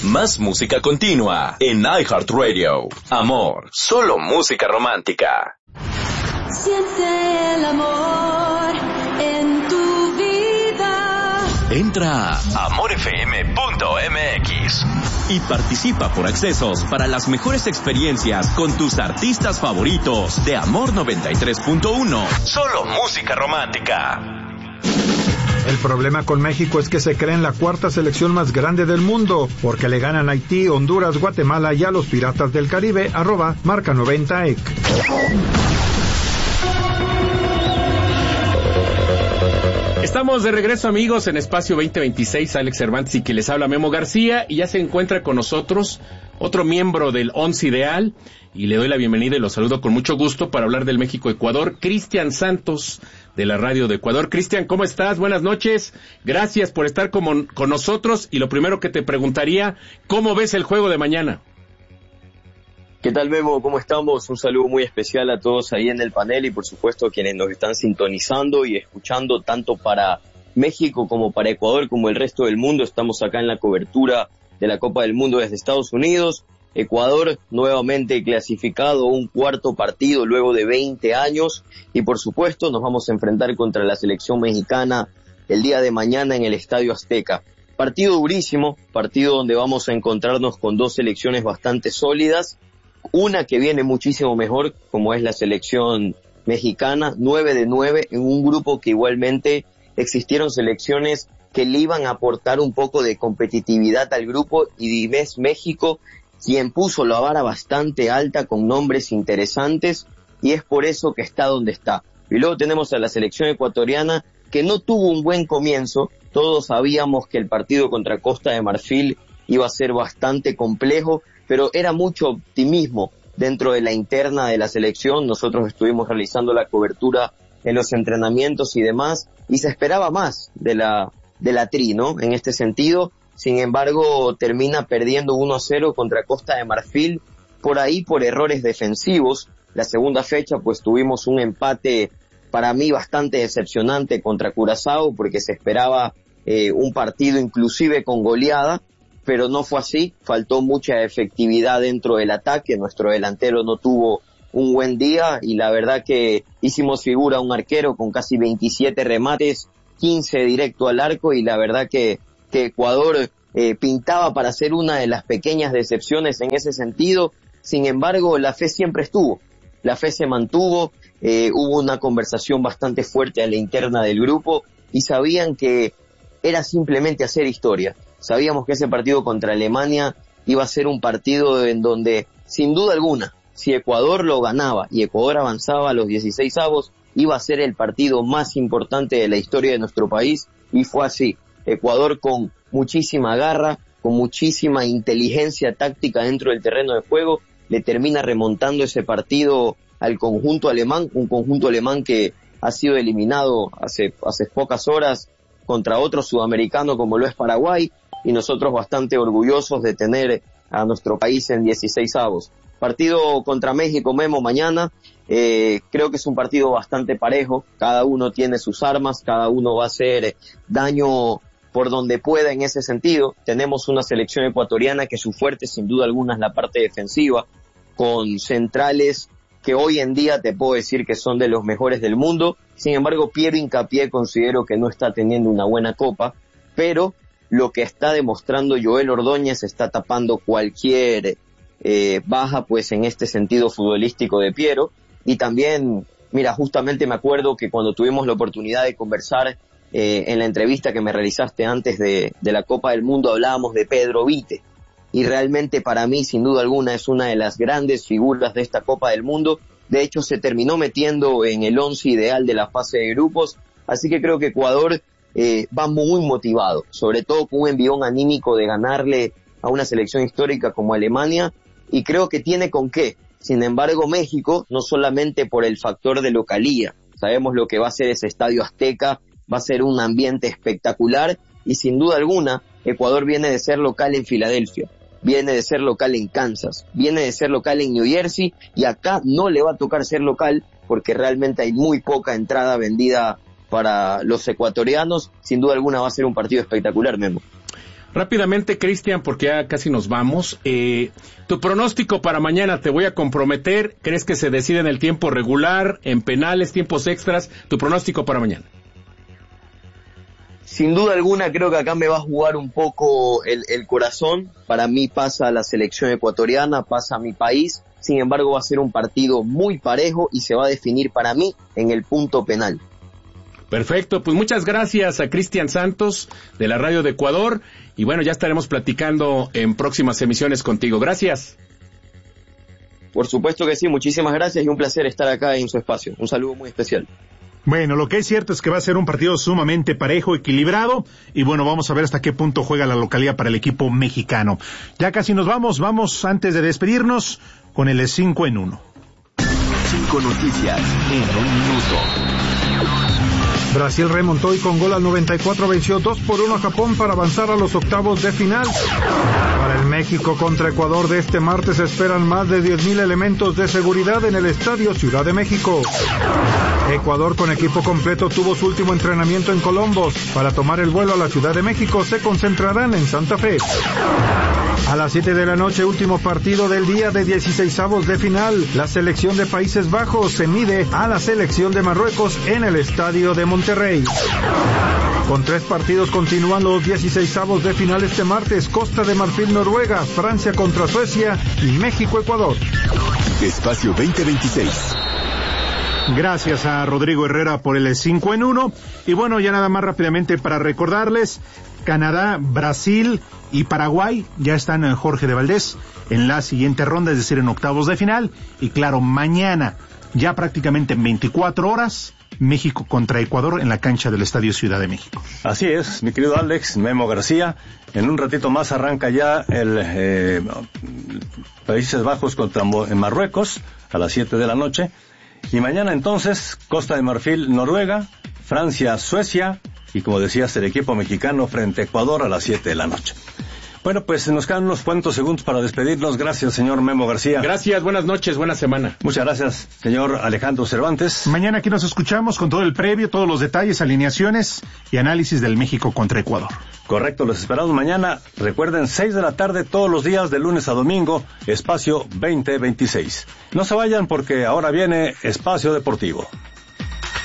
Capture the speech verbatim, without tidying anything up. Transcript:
Más música continua en iHeartRadio. Amor, solo música romántica. Siente el amor en tu vida. Entra a amor f m punto m x y participa por accesos para las mejores experiencias con tus artistas favoritos de Amor noventa y tres punto uno. Solo música romántica. El problema con México es que se cree en la cuarta selección más grande del mundo, porque le ganan a Haití, Honduras, Guatemala y a los Piratas del Caribe, arroba marca noventa E C. Estamos de regreso, amigos, en Espacio veinte veintiséis. Alex Cervantes y que les habla Memo García, y ya se encuentra con nosotros otro miembro del Once Ideal, y le doy la bienvenida y lo saludo con mucho gusto para hablar del México-Ecuador, Cristian Santos, de la Radio de Ecuador. Cristian, ¿cómo estás? Buenas noches. Gracias por estar como, con nosotros, y lo primero que te preguntaría, ¿cómo ves el juego de mañana? ¿Qué tal, Memo? ¿Cómo estamos? Un saludo muy especial a todos ahí en el panel y por supuesto a quienes nos están sintonizando y escuchando tanto para México como para Ecuador como el resto del mundo. Estamos acá en la cobertura de la Copa del Mundo desde Estados Unidos. Ecuador nuevamente clasificado a un cuarto partido luego de veinte años y por supuesto nos vamos a enfrentar contra la selección mexicana el día de mañana en el Estadio Azteca. Partido durísimo, partido donde vamos a encontrarnos con dos selecciones bastante sólidas, una que viene muchísimo mejor como es la selección mexicana, nueve de nueve en un grupo que igualmente existieron selecciones que le iban a aportar un poco de competitividad al grupo y es México quien puso la vara bastante alta con nombres interesantes y es por eso que está donde está. Y luego tenemos a la selección ecuatoriana que no tuvo un buen comienzo. Todos sabíamos que el partido contra Costa de Marfil iba a ser bastante complejo, pero era mucho optimismo dentro de la interna de la selección. Nosotros estuvimos realizando la cobertura en los entrenamientos y demás y se esperaba más de la, de la Tri, ¿no? En este sentido. Sin embargo, termina perdiendo uno a cero contra Costa de Marfil, por ahí por errores defensivos. La segunda fecha, pues tuvimos un empate para mí bastante decepcionante contra Curazao, porque se esperaba eh, un partido inclusive con goleada, pero no fue así. Faltó mucha efectividad dentro del ataque, nuestro delantero no tuvo un buen día, y la verdad que hicimos figura un arquero con casi veintisiete remates, quince directo al arco, y la verdad que que Ecuador eh, pintaba para ser una de las pequeñas decepciones en ese sentido. Sin embargo, la fe siempre estuvo, la fe se mantuvo, eh, hubo una conversación bastante fuerte a la interna del grupo y sabían que era simplemente hacer historia. Sabíamos que ese partido contra Alemania iba a ser un partido en donde, sin duda alguna, si Ecuador lo ganaba y Ecuador avanzaba a los dieciseisavos, iba a ser el partido más importante de la historia de nuestro país, y fue así. Ecuador con muchísima garra, con muchísima inteligencia táctica dentro del terreno de juego, le termina remontando ese partido al conjunto alemán, un conjunto alemán que ha sido eliminado hace, hace pocas horas contra otro sudamericano como lo es Paraguay, y nosotros bastante orgullosos de tener a nuestro país en dieciseisavos. Partido contra México, Memo, mañana. Eh, creo que es un partido bastante parejo, cada uno tiene sus armas, cada uno va a hacer daño por donde pueda en ese sentido. Tenemos una selección ecuatoriana que su fuerte sin duda alguna es la parte defensiva, con centrales que hoy en día te puedo decir que son de los mejores del mundo. Sin embargo, Piero Hincapié considero que no está teniendo una buena copa, pero lo que está demostrando Joel Ordóñez está tapando cualquier eh, baja pues en este sentido futbolístico de Piero. Y también, mira, justamente me acuerdo que cuando tuvimos la oportunidad de conversar Eh, en la entrevista que me realizaste antes de, de la Copa del Mundo, hablábamos de Pedro Vite, y realmente para mí sin duda alguna es una de las grandes figuras de esta Copa del Mundo. De hecho se terminó metiendo en el once ideal de la fase de grupos, así que creo que Ecuador eh, va muy motivado, sobre todo con un envión anímico de ganarle a una selección histórica como Alemania, y creo que tiene con qué. Sin embargo, México, no solamente por el factor de localía, sabemos lo que va a ser ese Estadio Azteca, va a ser un ambiente espectacular, y sin duda alguna Ecuador viene de ser local en Filadelfia, viene de ser local en Kansas, viene de ser local en New Jersey, y acá no le va a tocar ser local porque realmente hay muy poca entrada vendida para los ecuatorianos. Sin duda alguna va a ser un partido espectacular, Memo. Rápidamente, Cristian, porque ya casi nos vamos. Eh, tu pronóstico para mañana, te voy a comprometer. ¿Crees que se decide en el tiempo regular, en penales, tiempos extras? Tu pronóstico para mañana. Sin duda alguna, creo que acá me va a jugar un poco el, el corazón. Para mí pasa la selección ecuatoriana, pasa mi país. Sin embargo, va a ser un partido muy parejo y se va a definir para mí en el punto penal. Perfecto, pues muchas gracias a Cristian Santos de la Radio de Ecuador. Y bueno, ya estaremos platicando en próximas emisiones contigo. Gracias. Por supuesto que sí, muchísimas gracias y un placer estar acá en su espacio. Un saludo muy especial. Bueno, lo que es cierto es que va a ser un partido sumamente parejo, equilibrado, y bueno, vamos a ver hasta qué punto juega la localidad para el equipo mexicano. Ya casi nos vamos, vamos antes de despedirnos con el cinco en uno. Cinco noticias en un minuto. Brasil remontó y con gol al noventa y cuatro venció dos por uno a Japón para avanzar a los octavos de final. Para el México contra Ecuador de este martes se esperan más de diez mil elementos de seguridad en el Estadio Ciudad de México. Ecuador con equipo completo tuvo su último entrenamiento en Colombos. Para tomar el vuelo a la Ciudad de México se concentrarán en Santa Fe. A las siete de la noche, último partido del día de dieciseisavos de final. La selección de Países Bajos se mide a la selección de Marruecos en el Estadio de Monterrey. Con tres partidos continúan los dieciseisavos de final este martes. Costa de Marfil, Noruega, Francia contra Suecia y México, Ecuador. Espacio veinte veintiséis. Gracias a Rodrigo Herrera por el cinco en uno. Y bueno, ya nada más rápidamente para recordarles, Canadá, Brasil y Paraguay ya están en Jorge de Valdés en la siguiente ronda, es decir, en octavos de final. Y claro, mañana, ya prácticamente en veinticuatro horas, México contra Ecuador en la cancha del Estadio Ciudad de México. Así es, mi querido Alex, Memo García. En un ratito más arranca ya el eh, Países Bajos contra Marruecos a las siete de la noche. Y mañana entonces, Costa de Marfil, Noruega, Francia, Suecia, y como decías, el equipo mexicano frente a Ecuador a las siete de la noche. Bueno, pues nos quedan unos cuantos segundos para despedirnos. Gracias, señor Memo García. Gracias, buenas noches, buena semana. Muchas gracias, señor Alejandro Cervantes. Mañana aquí nos escuchamos con todo el previo, todos los detalles, alineaciones y análisis del México contra Ecuador. Correcto, los esperamos mañana. Recuerden, seis de la tarde todos los días, de lunes a domingo, Espacio veinte veintiséis. No se vayan porque ahora viene Espacio Deportivo.